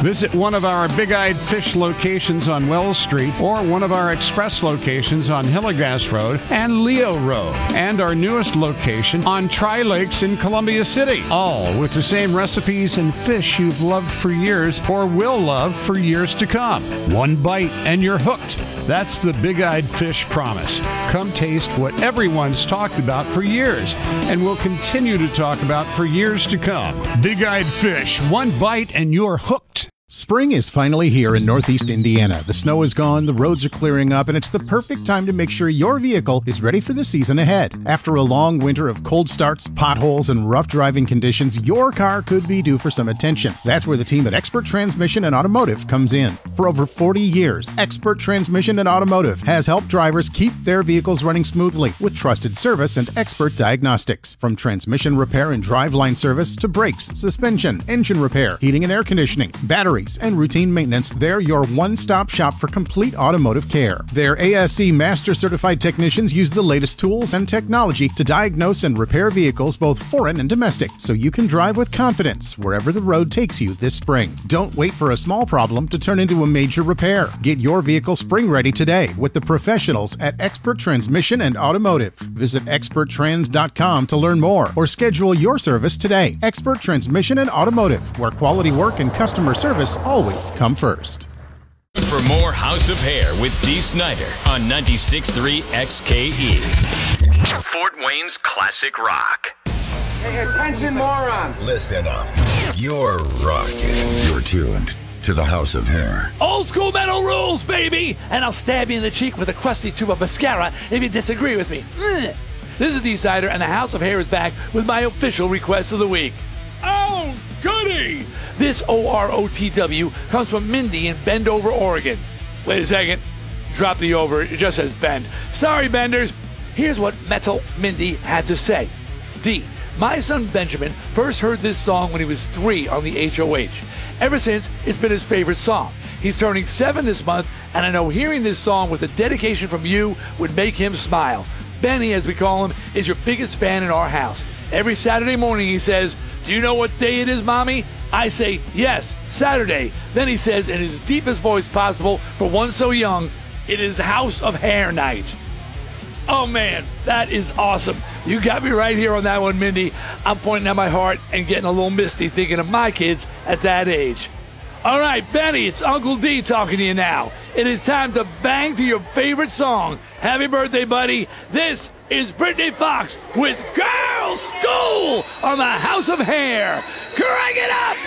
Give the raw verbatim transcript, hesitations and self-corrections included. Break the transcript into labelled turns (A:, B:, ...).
A: Visit one of our Big Eyed Fish locations on Wells Street or one of our express locations on Hillegas Road and Leo Road, and our newest location on Tri Lakes in Columbia City, all with the same recipes and fish you've loved for years or will love for years to come. One bite and you're hooked. That's the Big Eyed Fish promise. Come taste what everyone's talked about for years and will continue to talk about for years to come. Big Eyed Fish, one bite and you're hooked.
B: Spring is finally here in Northeast Indiana. The snow is gone, the roads are clearing up, and it's the perfect time to make sure your vehicle is ready for the season ahead. After a long winter of cold starts, potholes, and rough driving conditions, your car could be due for some attention. That's where the team at Expert Transmission and Automotive comes in. For over forty years, Expert Transmission and Automotive has helped drivers keep their vehicles running smoothly with trusted service and expert diagnostics. From transmission repair and driveline service to brakes, suspension, engine repair, heating and air conditioning, batteries, and routine maintenance, they're your one-stop shop for complete automotive care. Their A S E Master Certified technicians use the latest tools and technology to diagnose and repair vehicles both foreign and domestic, so you can drive with confidence wherever the road takes you this spring. Don't wait for a small problem to turn into a major repair. Get your vehicle spring ready today with the professionals at Expert Transmission and Automotive. Visit expert trans dot com to learn more or schedule your service today. Expert Transmission and Automotive, where quality work and customer service always come first.
C: For more House of Hair with Dee Snider on ninety-six point three X K E. Fort Wayne's classic rock.
D: Hey, attention, morons!
E: Listen up. You're rocking. You're tuned to the House of Hair.
F: Old school metal rules, baby! And I'll stab you in the cheek with a crusty tube of mascara if you disagree with me. Ugh. This is Dee Snider, and the House of Hair is back with my official request of the week. Oh, goody! This O R O T W comes from Mindy in Bend, Over, Oregon. Wait a second. Drop the over. It just says Bend. Sorry, Benders. Here's what Metal Mindy had to say. D. My son Benjamin first heard this song when he was three on the H O H. Ever since, it's been his favorite song. He's turning seven this month, and I know hearing this song with a dedication from you would make him smile. Benny, as we call him, is your biggest fan in our house. Every Saturday morning he says, "Do you know what day it is, Mommy?" I say, "Yes, Saturday." Then he says in his deepest voice possible for one so young, "It is House of Hair night." Oh man, that is awesome. You got me right here on that one, Mindy. I'm pointing at my heart and getting a little misty thinking of my kids at that age. All right, Benny, it's Uncle D talking to you now. It is time to bang to your favorite song. Happy birthday, buddy. This is Brittany Fox with Girls School on the House of Hair. Crank it up!